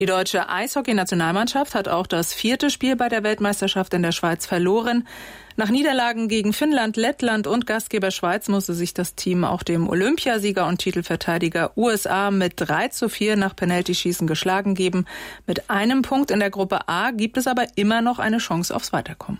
Die deutsche Eishockey-Nationalmannschaft hat auch das 4. Spiel bei der Weltmeisterschaft in der Schweiz verloren. Nach Niederlagen gegen Finnland, Lettland und Gastgeber Schweiz musste sich das Team auch dem Olympiasieger und Titelverteidiger USA mit 3:4 nach Penaltyschießen geschlagen geben. Mit einem Punkt in der Gruppe A gibt es aber immer noch eine Chance aufs Weiterkommen.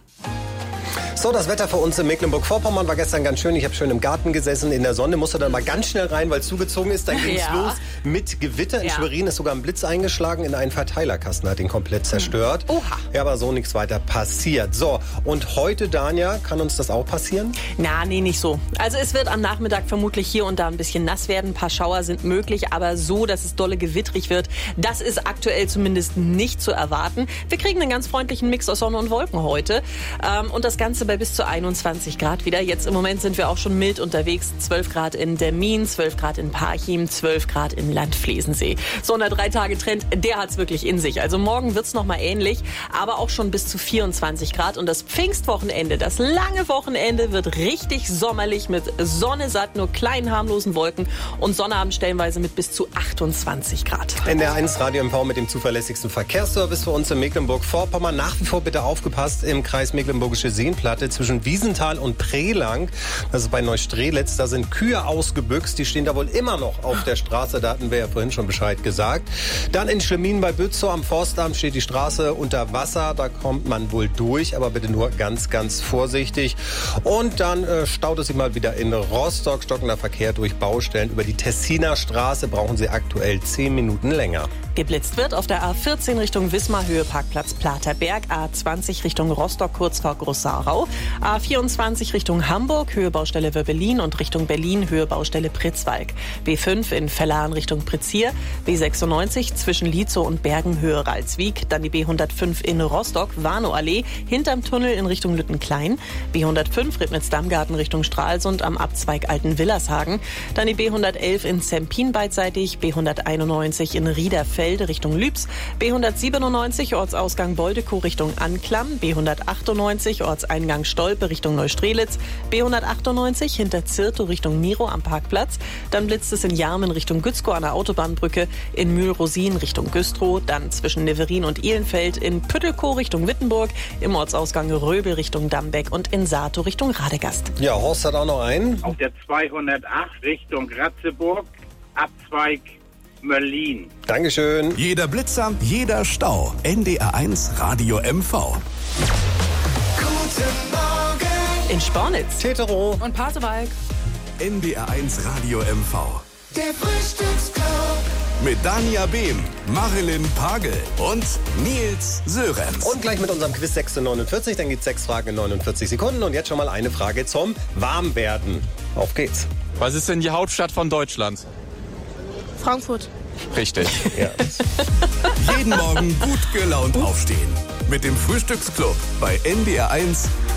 So, das Wetter für uns in Mecklenburg-Vorpommern war gestern ganz schön. Ich habe schön im Garten gesessen, in der Sonne, musste dann mal ganz schnell rein, weil es zugezogen ist. Dann ging es los mit Gewitter. In Schwerin ist sogar ein Blitz eingeschlagen in einen Verteilerkasten, hat ihn komplett zerstört. Oha. Ja, aber so nichts weiter passiert. So, und heute, Danja, kann uns das auch passieren? Nee, nicht so. Also es wird am Nachmittag vermutlich hier und da ein bisschen nass werden. Ein paar Schauer sind möglich, aber so, dass es dolle gewittrig wird, das ist aktuell zumindest nicht zu erwarten. Wir kriegen einen ganz freundlichen Mix aus Sonne und Wolken heute. Und das Ganze bei bis zu 21 Grad wieder. Jetzt im Moment sind wir auch schon mild unterwegs. 12 Grad in Dermin, 12 Grad in Parchim, 12 Grad in Landflesensee. So, ein 3-Tage-Trend, der hat's wirklich in sich. Also morgen wird's noch mal ähnlich, aber auch schon bis zu 24 Grad. Und das Pfingstwochenende, das lange Wochenende, wird richtig sommerlich mit Sonne satt, nur kleinen harmlosen Wolken und Sonnabend stellenweise mit bis zu 28 Grad. NDR1 Radio MV mit dem zuverlässigsten Verkehrsservice für uns in Mecklenburg-Vorpommern. Nach wie vor bitte aufgepasst im Kreis Mecklenburgische Seenplatte zwischen Wiesenthal und Prelang. Das ist bei Neustrelitz. Da sind Kühe ausgebüxt. Die stehen da wohl immer noch auf der Straße. Da hatten wir ja vorhin schon Bescheid gesagt. Dann in Schlemmin bei Bützow am Forstamt steht die Straße unter Wasser. Da kommt man wohl durch, aber bitte nur ganz, ganz vorsichtig. Und dann staut es sich mal wieder in Rostock. Stockender Verkehr durch Baustellen. Über die Tessiner Straße brauchen Sie aktuell 10 Minuten länger. Geblitzt wird auf der A14 Richtung Wismar, Höhe Parkplatz Platerberg, A20 Richtung Rostock, kurz vor Großsarau, A24 Richtung Hamburg, Höhe Baustelle Wöbbelin und Richtung Berlin, Höhe Baustelle Pritzwalk, B5 in Vellan Richtung Prizier, B96 zwischen Lietzow und Bergen, Höhe Ralswiek, dann die B105 in Rostock, Warnow-Allee, hinterm Tunnel in Richtung Lüttenklein, B105 Ribnitz-Dammgarten Richtung Stralsund am Abzweig Alten-Willershagen, dann die B111 in Zempin beidseitig, B191 in Riederfeld Richtung Lübs, B197 Ortsausgang Boldekow Richtung Anklam, B198 Ortseingang Stolpe Richtung Neustrelitz, B198 hinter Zirtow Richtung Miro am Parkplatz, dann blitzt es in Jarmen Richtung Gützkow an der Autobahnbrücke, in Mühlrosin Richtung Güstrow, dann zwischen Neverin und Ehlenfeld, in Püttelkow Richtung Wittenburg, im Ortsausgang Röbel Richtung Dambeck und in Sato Richtung Radegast. Ja, Horst hat auch noch einen. Auf der 208 Richtung Ratzeburg, Abzweig Möllin. Dankeschön. Jeder Blitzer, jeder Stau. NDR1 Radio MV. Guten Morgen In Spornitz. Tetero. Und Pasewalk. NDR1 Radio MV. Der Frühstücksclub. Mit Danja Behm, Marilyn Pagel und Nils Sörenz. Und gleich mit unserem Quiz 6:49, dann geht's 6 Fragen in 49 Sekunden. Und jetzt schon mal eine Frage zum Warmwerden. Auf geht's. Was ist denn die Hauptstadt von Deutschland? Frankfurt. Richtig. Ja. Jeden Morgen gut gelaunt aufstehen. Mit dem Frühstücksclub bei NDR1